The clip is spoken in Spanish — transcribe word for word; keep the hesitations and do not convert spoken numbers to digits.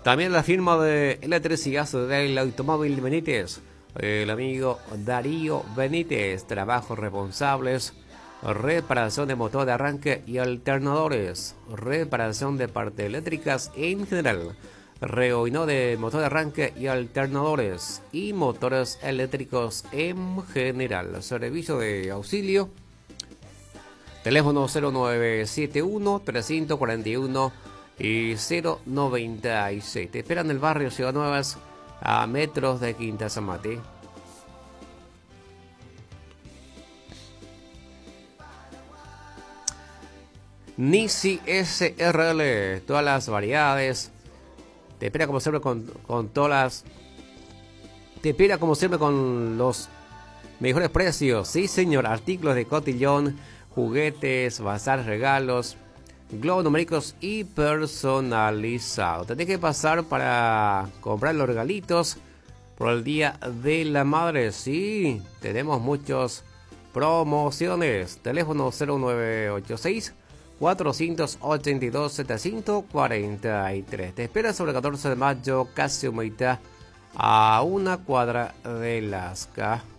También la firma de electricidad del automóvil Benítez, el amigo Darío Benítez. Trabajos responsables, reparación de motor de arranque y alternadores, reparación de partes eléctricas en general, reoíno de motor de arranque y alternadores y motores eléctricos en general. Servicio de auxilio, teléfono cero nueve siete uno, tres cuatro uno y cero noventa y seis. Te esperan en el barrio Ciudad Nuevas, a metros de Quinta San Mate. Nisi S R L, todas las variedades. Te espera como siempre con, con todas las. Te espera como siempre con los mejores precios. Sí, señor. Artículos de cotillón, juguetes, bazar, regalos, globos numéricos y personalizados. Tenés que pasar para comprar los regalitos por el Día de la Madre. Sí, tenemos muchas promociones. Teléfono cero nueve ocho seis, cuatrocientos ochenta y dos, setecientos cuarenta y tres. Te espera sobre el catorce de mayo, casi humita, a una cuadra de Lasca.